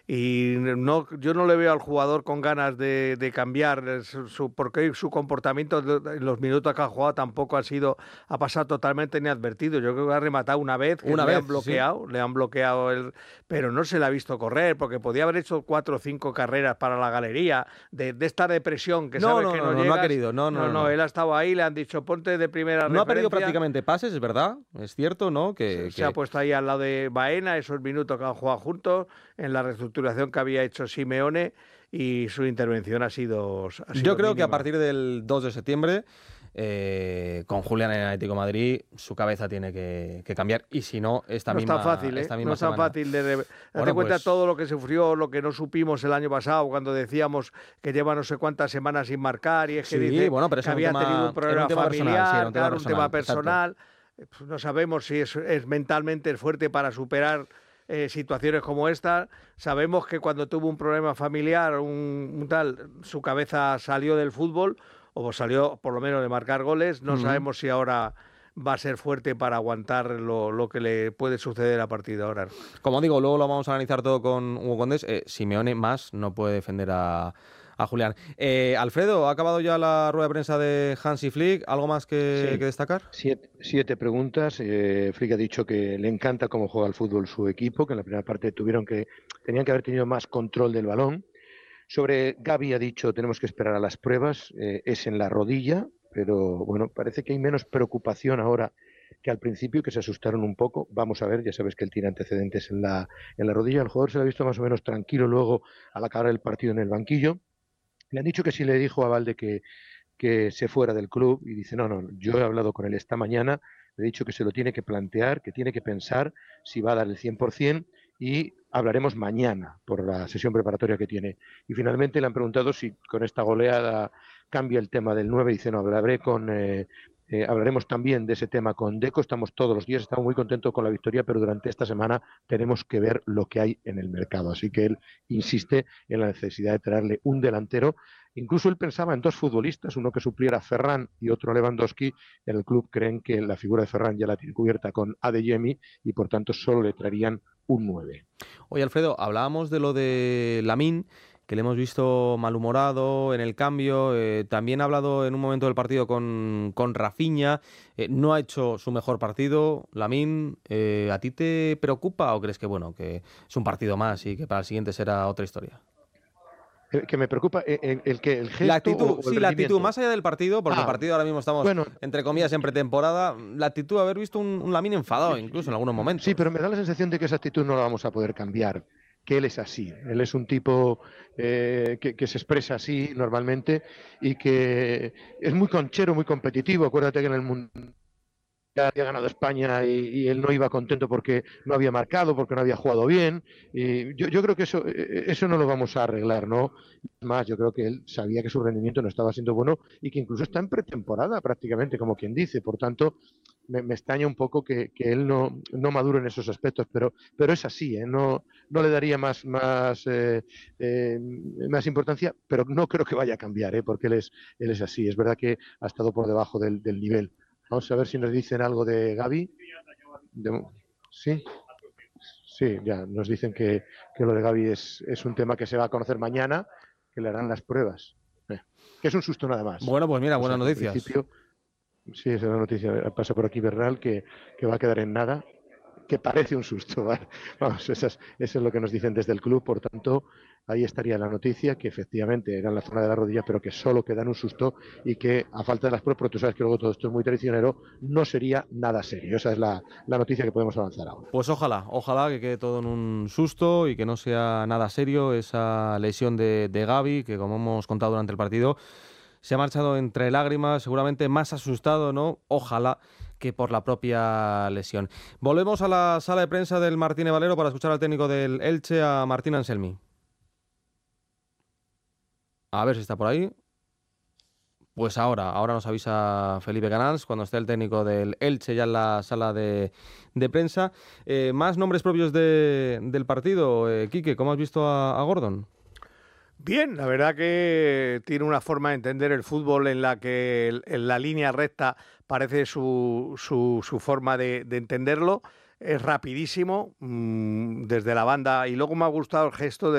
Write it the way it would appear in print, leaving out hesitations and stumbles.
Y no, yo no le veo al jugador con ganas de cambiar, porque su comportamiento en los minutos que ha jugado tampoco ha pasado totalmente inadvertido. Yo creo que ha rematado una vez, que Una le vez, han sí. bloqueado, pero no se le ha visto correr, porque podía haber hecho 4 o 5 carreras para la galería, de esta depresión que No, sabes no, que no, no no, no ha llegas. querido, no, no, No, no, no, no. él ha estado ahí, le han dicho ponte de primera No ha perdido referencia. prácticamente pases, es verdad, es cierto, ¿no? Se ha puesto ahí al lado de Baena, esos minutos que han jugado juntos, en la reestructuración que había hecho Simeone, y su intervención ha sido Yo creo que a mínima. partir del 2 de septiembre, con Julián en el Atlético de Madrid, su cabeza tiene que cambiar. Y si no, esta No es tan misma, fácil, ¿eh? esta No misma es tan semana. fácil date Bueno, cuenta pues todo lo que sufrió, lo que no supimos el año pasado, cuando decíamos que lleva no sé cuántas semanas sin marcar, y es que sí, dice bueno, pero que eso había tenido un era un problema tema personal, sí, era familiar, un tema claro, un tema personal, exacto. personal. Pues no sabemos si es mentalmente fuerte para superar situaciones como esta. Sabemos que cuando tuvo un problema familiar, un tal, su cabeza salió del fútbol, o salió por lo menos de marcar goles. No Ujú. sabemos si ahora va a ser fuerte para aguantar lo que le puede suceder a partir de ahora. Como digo, luego lo vamos a analizar todo con Hugo Condés. Simeone más no puede defender a Julián. Alfredo, ¿ha acabado ya la rueda de prensa de Hansi Flick? ¿Algo más que Sí, destacar? siete preguntas. Flick ha dicho que le encanta cómo juega al fútbol su equipo, que en la primera parte tenían que haber tenido más control del balón. Sobre Gavi ha dicho tenemos que esperar a las pruebas, es en la rodilla, pero bueno, parece que hay menos preocupación ahora que al principio, que se asustaron un poco. Vamos a ver, ya sabes que él tiene antecedentes en la rodilla. El jugador se lo ha visto más o menos tranquilo luego al acabar el partido en el banquillo. Le han dicho que sí, le dijo a Valde que se fuera del club y dice, no, no, yo he hablado con él esta mañana, le he dicho que se lo tiene que plantear, que tiene que pensar si va a dar el 100% y hablaremos mañana por la sesión preparatoria que tiene. Y finalmente le han preguntado si con esta goleada cambia el tema del 9, dice, no, hablaremos también de ese tema con Deco, estamos todos los días, estamos muy contentos con la victoria, pero durante esta semana tenemos que ver lo que hay en el mercado. Así que él insiste en la necesidad de traerle un delantero. Incluso él pensaba en dos futbolistas, uno que supliera a Ferran y otro a Lewandowski. En el club creen que la figura de Ferran ya la tiene cubierta con Adeyemi y por tanto solo le traerían un 9. Oye, Alfredo, hablábamos de lo de Lamine, que le hemos visto malhumorado en el cambio. También ha hablado en un momento del partido con Rafinha. No ha hecho su mejor partido. Lamine, ¿a ti te preocupa o crees que bueno, que es un partido más y que para el siguiente será otra historia? Que me preocupa el La gesto actitud, o el sí, la actitud, rendimiento. más allá del partido, porque el Ah, partido ahora mismo estamos, bueno, entre comillas, en pretemporada, la actitud, haber visto un Lamine enfadado incluso en algunos sí, pero momentos. me da la sensación de que esa actitud no la vamos a poder cambiar, que él es así. Él es un tipo que se expresa así normalmente y que es muy conchero, muy competitivo. Acuérdate que en el mundo había ganado España y él no iba contento porque no había marcado, porque no había jugado bien. Y yo creo que eso no lo vamos a arreglar, ¿no? Más, yo creo que él sabía que su rendimiento no estaba siendo bueno y que incluso está en pretemporada prácticamente, como quien dice. Por tanto, me extraña un poco que él no madure en esos aspectos, pero es así, ¿eh? No le daría más importancia, pero no creo que vaya a cambiar, ¿eh? Porque él es así. Es verdad que ha estado por debajo del nivel. Vamos a ver si nos dicen algo de Gavi. De- sí, sí, ya nos dicen que lo de Gavi es un tema que se va a conocer mañana, que le harán las pruebas. Que es un susto nada más. Bueno, pues mira, O sea buenas que en noticias. principio, sí, es una noticia, pasa por aquí Bernal, que va a quedar en nada, que parece un susto. ¿Vale? Vamos, eso es lo que nos dicen desde el club, por tanto, ahí estaría la noticia, que efectivamente era en la zona de la rodilla, pero que solo queda en un susto y que a falta de las pruebas, porque tú sabes que luego todo esto es muy traicionero, no sería nada serio. Esa es la noticia que podemos avanzar ahora. Pues ojalá que quede todo en un susto y que no sea nada serio esa lesión de Gavi, que como hemos contado durante el partido, se ha marchado entre lágrimas, seguramente más asustado, ¿no? Ojalá que por la propia lesión. Volvemos a la sala de prensa del Martínez Valero para escuchar al técnico del Elche, a Martín Anselmi. A ver si está por ahí. Pues ahora nos avisa Felipe Canals cuando esté el técnico del Elche ya en la sala de prensa. Más nombres propios del partido. Quique, ¿cómo has visto a Gordon? Bien, la verdad que tiene una forma de entender el fútbol en la que en la línea recta parece su forma de entenderlo. Es rapidísimo desde la banda, y luego me ha gustado el gesto